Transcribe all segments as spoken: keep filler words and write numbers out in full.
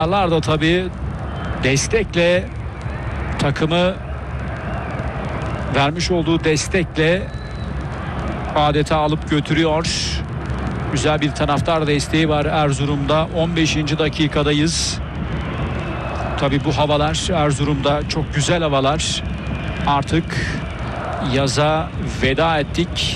da tabii destekle, takımı vermiş olduğu destekle adeta alıp götürüyor. Güzel bir taraftar desteği var Erzurum'da. on beşinci dakikadayız. Tabii bu havalar Erzurum'da çok güzel havalar. Artık yaza veda ettik.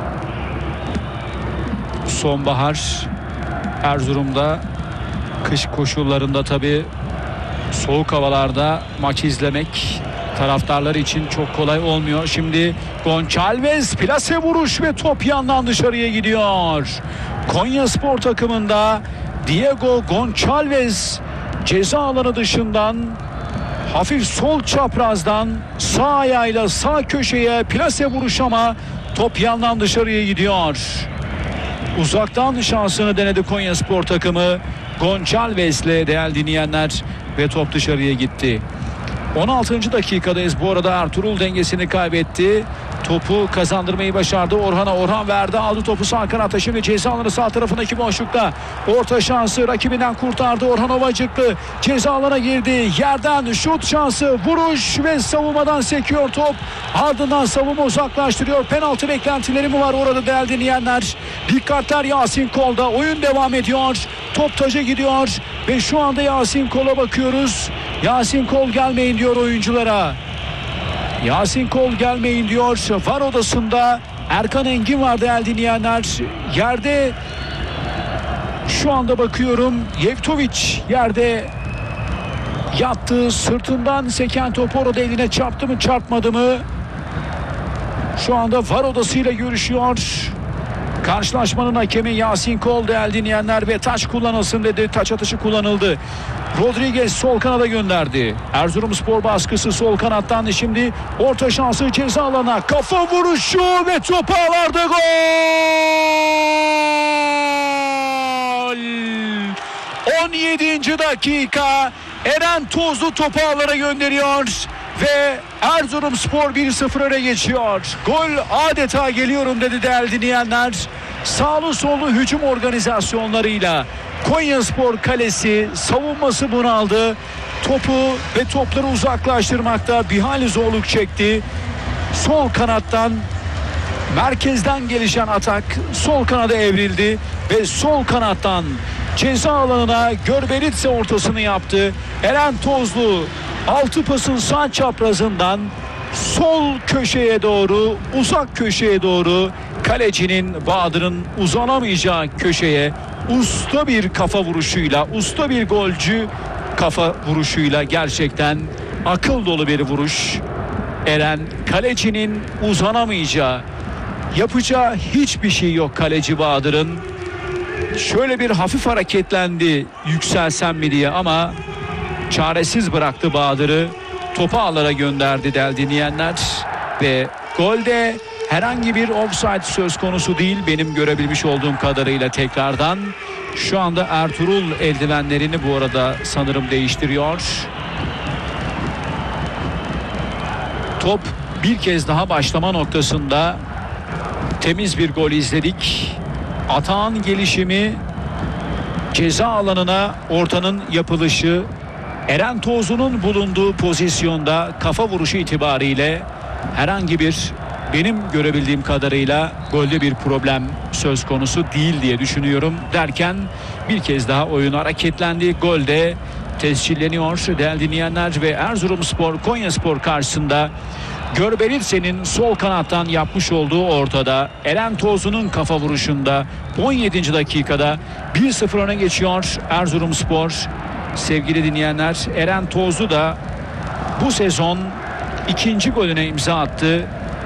Sonbahar Erzurum'da, kış koşullarında tabii soğuk havalarda maç izlemek taraftarlar için çok kolay olmuyor. Şimdi Gonçalves plase vuruş ve top yandan dışarıya gidiyor. Konyaspor takımında Diego Gonçalves ceza alanı dışından hafif sol çaprazdan sağ ayağıyla sağ köşeye plase vuruş ama top yandan dışarıya gidiyor. Uzaktan şansını denedi Konyaspor takımı Gonçalves'le değerli dinleyenler ve top dışarıya gitti. on altıncı dakikadayız. Bu arada Ertuğrul dengesini kaybetti. Topu kazandırmayı başardı. Orhan'a, Orhan verdi. Aldı topu sağ kanata. Şimdi ceza alanı sağ tarafındaki boşlukta. Orta şansı rakibinden kurtardı. Orhan Ovacıklı ceza alana girdi. Yerden şut şansı, vuruş ve savunmadan sekiyor top. Ardından savunma uzaklaştırıyor. Penaltı beklentileri mi var orada değerli dinleyenler? Dikkatler Yasin Kol'da. Oyun devam ediyor. Top taca gidiyor ve şu anda Yasin Kol'a bakıyoruz. Yasin Kol gelmeyin diyor oyunculara. Yasin Kol gelmeyin diyor. VAR odasında Erkan Engin var değerli dinleyenler. Yerde şu anda bakıyorum Yevtoviç yerde yattı. Sırtından seken top orada eline çarptı mı çarpmadı mı? Şu anda VAR odasıyla görüşüyor. Karşılaşmanın hakemi Yasin Kol değerli dinleyenler ve taç kullanılsın dedi. Taç atışı kullanıldı. Rodriguez sol kanada gönderdi. Erzurumspor baskısı sol kanattan, şimdi orta şansı ceza alanına. Kafa vuruşu ve top ağlarda gol! on yedinci dakika Eren Tozlu topu ağlara gönderiyor ve Erzurumspor bir sıfır öne geçiyor. Gol adeta geliyorum dedi değerli dinleyenler. Sağlı sollu hücum organizasyonlarıyla Konyaspor kalesi savunması bunaldı. Topu ve topları uzaklaştırmakta bir hayli zorluk çekti. Sol kanattan, merkezden gelişen atak sol kanada evrildi ve sol kanattan ceza alanına Görberitse ortasını yaptı. Eren Tozlu altı pasın sağ çaprazından sol köşeye doğru, uzak köşeye doğru, kalecinin Bahadır'ın uzanamayacağı köşeye usta bir kafa vuruşuyla, usta bir golcü kafa vuruşuyla, gerçekten akıl dolu bir vuruş. Eren, kalecinin uzanamayacağı, yapacağı hiçbir şey yok kaleci Bahadır'ın. Şöyle bir hafif hareketlendi yükselsem mi diye ama çaresiz bıraktı Bahadır'ı. Topu ağlara gönderdi değerli dinleyenler ve golde herhangi bir offside söz konusu değil benim görebilmiş olduğum kadarıyla. Tekrardan şu anda Ertuğrul eldivenlerini bu arada sanırım değiştiriyor. Top bir kez daha başlama noktasında. Temiz bir gol izledik. Atağın gelişimi, ceza alanına ortanın yapılışı, Eren Tozlu'nun bulunduğu pozisyonda kafa vuruşu itibariyle herhangi bir, benim görebildiğim kadarıyla golde bir problem söz konusu değil diye düşünüyorum derken bir kez daha oyun hareketlendi. Golde tescilleniyor değerli dinleyenler ve Erzurumspor Konyaspor karşısında Görberitse'nin sol kanattan yapmış olduğu ortada, Eren Tozlu'nun kafa vuruşunda on yedinci dakikada bir sıfır öne geçiyor Erzurumspor. Sevgili dinleyenler, Eren Tozlu da bu sezon ikinci golüne imza attı.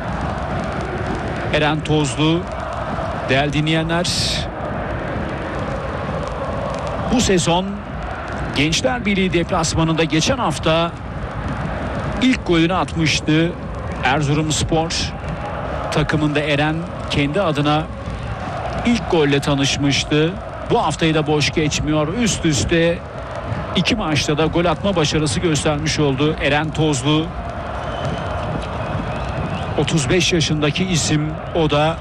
Eren Tozlu değerli dinleyenler, bu sezon Gençler Birliği deplasmanında geçen hafta ilk golünü atmıştı. Erzurumspor takımında Eren kendi adına ilk golle tanışmıştı. Bu haftayı da boş geçmiyor. Üst üste iki maçta da gol atma başarısı göstermiş oldu Eren Tozlu. otuz beş yaşındaki isim o da.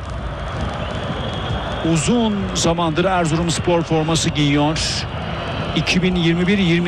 Uzun zamandır Erzurumspor forması giyiyor. iki bin yirmi bir yirmi